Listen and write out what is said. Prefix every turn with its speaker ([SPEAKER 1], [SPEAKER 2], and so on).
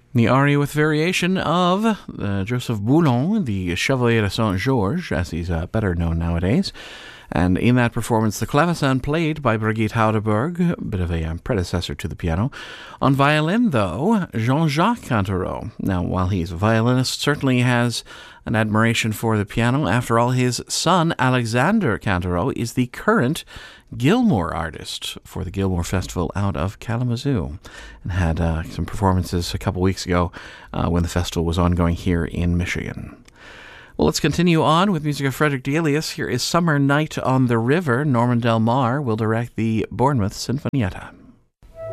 [SPEAKER 1] The aria with variation of Joseph Boulon, the Chevalier de Saint-Georges, as he's better known nowadays. And in that performance, the clavecin played by Brigitte Houdeberg, a bit of a predecessor to the piano. On violin, though, Jean-Jacques Cantereau. Now, while he's a violinist, certainly has an admiration for the piano. After all, his son, Alexander Cantereau, is the current Gilmore artist for the Gilmore Festival out of Kalamazoo, and had some performances a couple weeks ago when the festival was ongoing here in Michigan. Well, let's continue on with music of Frederick Delius. Here is Summer Night on the River. Norman Del Mar will direct the Bournemouth Sinfonietta.